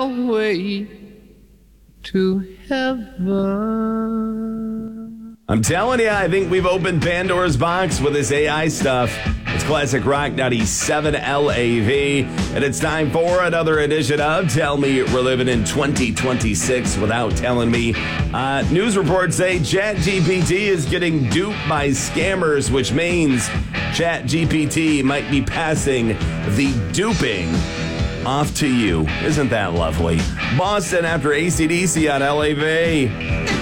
way to heaven. I'm telling you, I think we've opened Pandora's box with this AI stuff. It's Classic Rock 97 LAV, and it's time for another edition of Tell Me We're Living in 2026 Without Telling Me. News reports say ChatGPT is getting duped by scammers, which means ChatGPT might be passing the duping off to you. Isn't that lovely? Boston after AC/DC on LAV.